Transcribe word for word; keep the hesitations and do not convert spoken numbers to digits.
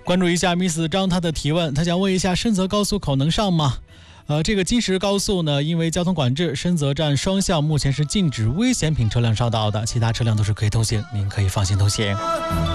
关注一下 Miss 张他的提问，他想问一下深泽高速口能上吗？呃，这个金石高速呢，因为交通管制，深泽站双向目前是禁止危险品车辆上道的，其他车辆都是可以通行，您可以放心通行。